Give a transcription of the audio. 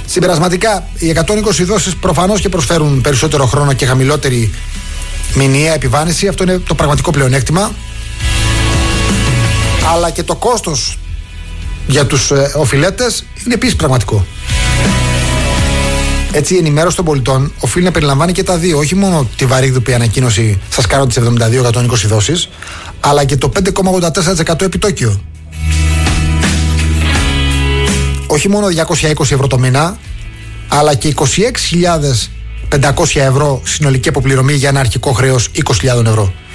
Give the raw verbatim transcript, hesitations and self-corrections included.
Συμπερασματικά, οι εκατόν είκοσι δόσεις προφανώς και προσφέρουν περισσότερο χρόνο και χαμηλότερη μηνιαία επιβάρυνση. Αυτό είναι το πραγματικό πλεονέκτημα. Αλλά και το κόστος για τους ε, οφειλέτες είναι επίσης πραγματικό. Έτσι, η ενημέρωση των πολιτών οφείλει να περιλαμβάνει και τα δύο. Όχι μόνο τη βαρύγδουπη ανακοίνωση, σας κάνω τις εβδομήντα δύο εκατόν είκοσι δόσεις, αλλά και το πέντε κόμμα ογδόντα τέσσερα τοις εκατό επιτόκιο. Όχι μόνο διακόσια είκοσι ευρώ το μήνα, αλλά και είκοσι έξι χιλιάδες πεντακόσια ευρώ συνολική αποπληρωμή για ένα αρχικό χρέος είκοσι χιλιάδες ευρώ.